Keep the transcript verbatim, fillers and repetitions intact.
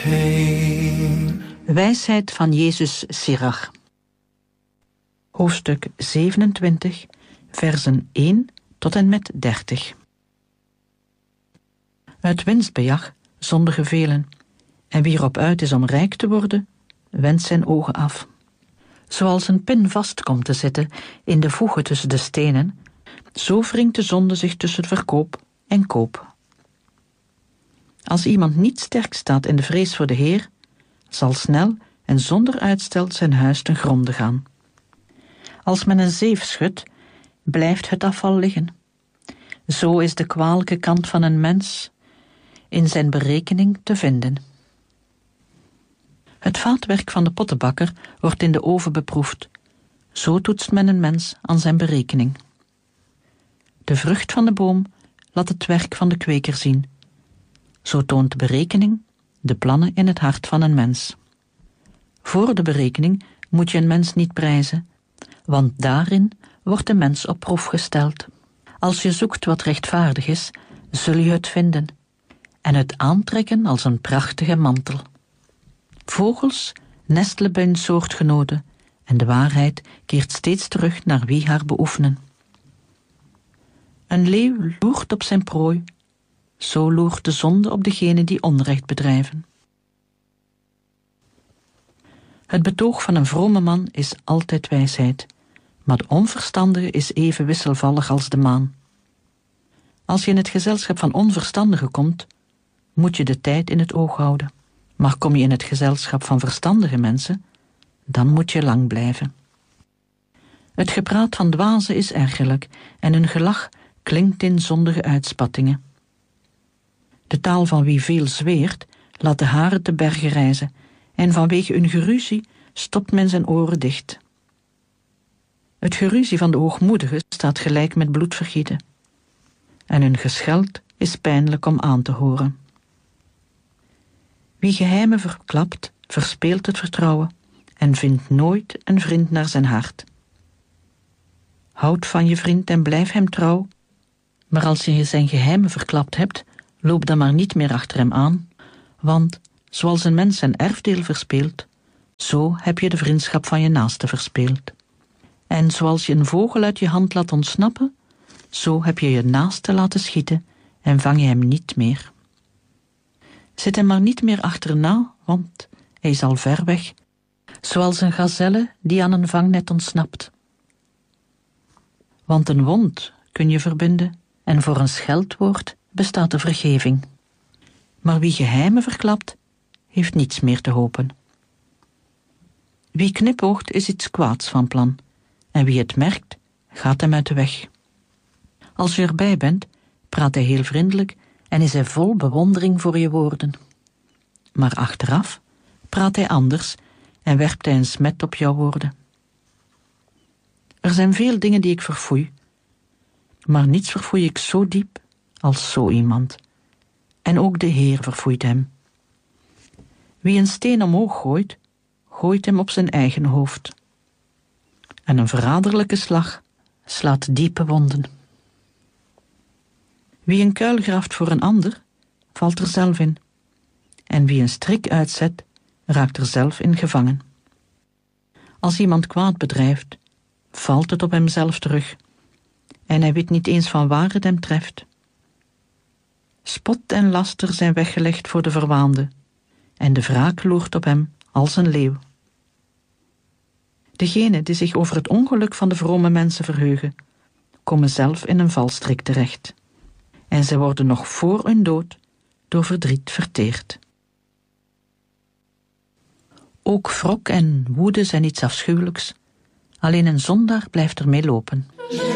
heen. Wijsheid van Jezus Sirach. Hoofdstuk zevenentwintig, versen één tot en met dertig. Uit winstbejag zondigen velen, en wie erop uit is om rijk te worden, wendt zijn ogen af. Zoals een pin vast komt te zitten in de voegen tussen de stenen, zo wringt de zonde zich tussen verkoop en koop. Als iemand niet sterk staat in de vrees voor de Heer, zal snel en zonder uitstel zijn huis ten gronde gaan. Als men een zeef schudt, blijft het afval liggen. Zo is de kwalijke kant van een mens in zijn berekening te vinden. Het vaatwerk van de pottenbakker wordt in de oven beproefd. Zo toetst men een mens aan zijn berekening. De vrucht van de boom laat het werk van de kweker zien. Zo toont de berekening de plannen in het hart van een mens. Voor de berekening moet je een mens niet prijzen, want daarin wordt de mens op proef gesteld. Als je zoekt wat rechtvaardig is, zul je het vinden en het aantrekken als een prachtige mantel. Vogels nestelen bij hun soortgenoten en de waarheid keert steeds terug naar wie haar beoefenen. Een leeuw loert op zijn prooi, zo loert de zonde op degenen die onrecht bedrijven. Het betoog van een vrome man is altijd wijsheid, maar de onverstandige is even wisselvallig als de maan. Als je in het gezelschap van onverstandigen komt, moet je de tijd in het oog houden. Maar kom je in het gezelschap van verstandige mensen, dan moet je lang blijven. Het gepraat van dwazen is ergerlijk en hun gelach klinkt in zondige uitspattingen. De taal van wie veel zweert, laat de haren te berge rijzen en vanwege een geruzie stopt men zijn oren dicht. Het geruzie van de hoogmoedigen staat gelijk met bloedvergieten. En hun gescheld is pijnlijk om aan te horen. Wie geheimen verklapt, verspeelt het vertrouwen en vindt nooit een vriend naar zijn hart. Houd van je vriend en blijf hem trouw, maar als je zijn geheimen verklapt hebt, loop dan maar niet meer achter hem aan, want zoals een mens zijn erfdeel verspeelt, zo heb je de vriendschap van je naaste verspeeld. En zoals je een vogel uit je hand laat ontsnappen, zo heb je je naaste laten schieten en vang je hem niet meer. Zit hem maar niet meer achterna, want hij is al ver weg, zoals een gazelle die aan een vangnet ontsnapt. Want een wond kun je verbinden en voor een scheldwoord bestaat de vergeving. Maar wie geheimen verklapt, heeft niets meer te hopen. Wie knipoogt is iets kwaads van plan, en wie het merkt, gaat hem uit de weg. Als je erbij bent, praat hij heel vriendelijk en is hij vol bewondering voor je woorden. Maar achteraf praat hij anders en werpt hij een smet op jouw woorden. Er zijn veel dingen die ik verfoei, maar niets verfoei ik zo diep als zo iemand. En ook de Heer verfoeit hem. Wie een steen omhoog gooit, gooit hem op zijn eigen hoofd. En een verraderlijke slag slaat diepe wonden. Wie een kuil graaft voor een ander, valt er zelf in. En wie een strik uitzet, raakt er zelf in gevangen. Als iemand kwaad bedrijft, valt het op hemzelf terug. En hij weet niet eens van waar het hem treft. Spot en laster zijn weggelegd voor de verwaande, en de wraak loert op hem als een leeuw. Degenen die zich over het ongeluk van de vrome mensen verheugen, komen zelf in een valstrik terecht. En zij worden nog voor hun dood door verdriet verteerd. Ook wrok en woede zijn iets afschuwelijks. Alleen een zondaar blijft ermee lopen.